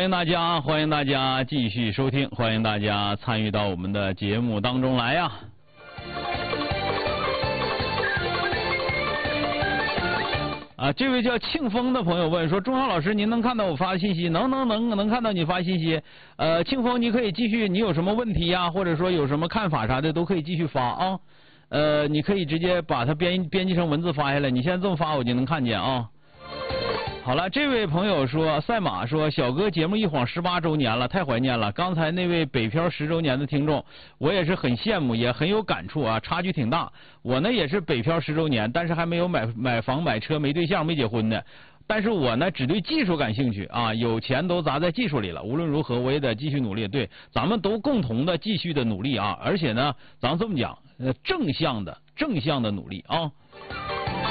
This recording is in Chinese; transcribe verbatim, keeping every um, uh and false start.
欢迎大家，欢迎大家继续收听，欢迎大家参与到我们的节目当中来呀。啊，这位叫庆丰的朋友问说：“钟浩老师，您能看到我发的信息？能能能能看到你发信息。呃，庆丰，你可以继续，你有什么问题呀、啊，或者说有什么看法啥的，都可以继续发啊。呃，你可以直接把它编编辑成文字发下来，你现在这么发，我就能看见啊。”好了，这位朋友说，赛马说，小哥节目一晃十八周年了，太怀念了。刚才那位北漂十周年的听众，我也是很羡慕，也很有感触啊，差距挺大。我呢也是北漂十周年，但是还没有买买房、买车、没对象、没结婚的。但是我呢只对技术感兴趣啊，有钱都砸在技术里了。无论如何，我也得继续努力。对，咱们都共同的继续的努力啊，而且呢，咱这么讲，呃，正向的正向的努力啊。